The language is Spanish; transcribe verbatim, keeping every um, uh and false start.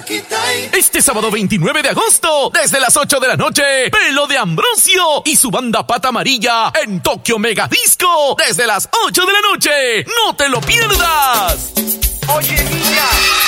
Este sábado veintinueve de agosto, desde las ocho de la noche, Pelo de Ambrosio y su banda Pata Amarilla en Tokio Mega Disco, desde las ocho de la noche. ¡No te lo pierdas! Oye, niña.